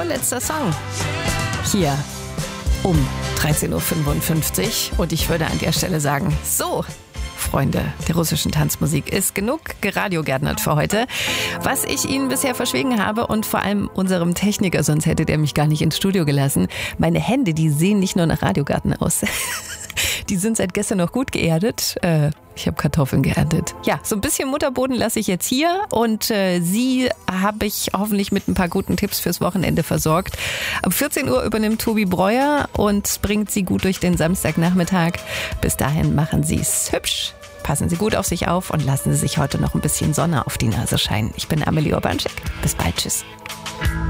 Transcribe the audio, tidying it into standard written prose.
vorletzter Song. Hier um 13.55 Uhr. Und ich würde an der Stelle sagen, so, Freunde der russischen Tanzmusik, ist genug geradiogärtnert für heute. Was ich Ihnen bisher verschwiegen habe und vor allem unserem Techniker, sonst hätte der mich gar nicht ins Studio gelassen, meine Hände, die sehen nicht nur nach Radiogarten aus. Die sind seit gestern noch gut geerdet. Ich habe Kartoffeln geerntet. Ja, so ein bisschen Mutterboden lasse ich jetzt hier und Sie habe ich hoffentlich mit ein paar guten Tipps fürs Wochenende versorgt. Ab 14 Uhr übernimmt Tobi Breuer und bringt Sie gut durch den Samstagnachmittag. Bis dahin machen Sie es hübsch. Passen Sie gut auf sich auf und lassen Sie sich heute noch ein bisschen Sonne auf die Nase scheinen. Ich bin Amelie Urbanczyk. Bis bald. Tschüss.